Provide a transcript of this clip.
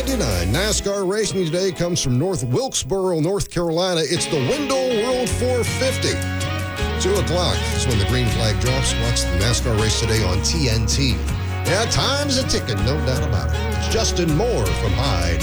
NASCAR racing today comes from North Wilkesboro, North Carolina. It's the Wendell World 450. 2 o'clock is when the green flag drops. Watch the NASCAR race today on TNT. Yeah, time's a ticking, no doubt about it. It's Justin Moore from Hyde.